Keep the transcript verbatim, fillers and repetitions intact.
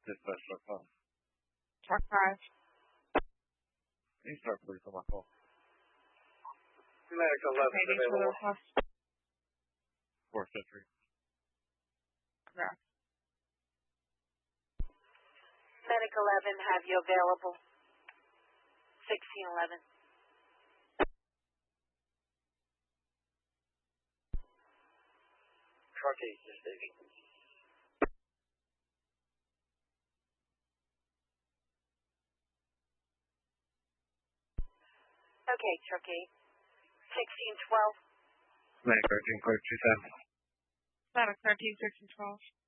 Dispatch dot com. Truck five. Can you start please on my call? Medic eleven Okay, thanks for the available. request. Four Century. Correct. Medic eleven, have you available? sixteen eleven. Truck eight to station. Okay, truck eight. sixteen twelve. Medic thirteen, clear two seven. Medic thirteen, six, and twelve.